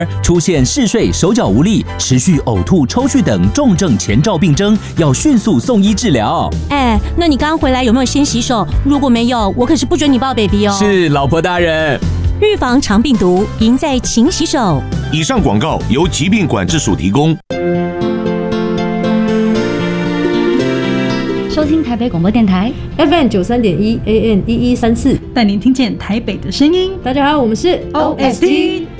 出现嗜睡、手脚无力、持续呕吐、抽搐等重症前兆病征，要迅速送医治疗。 那你刚回来有没有先洗手？如果没有，我可是不准你抱 baby 哦。 是，老婆大人。 预防肠病毒，赢在勤洗手。 以上广告由疾病管制署提供。 收听台北广播电台 FM 93.1 AM 1134， 带您听见台北的声音。 大家好，我们是 OST。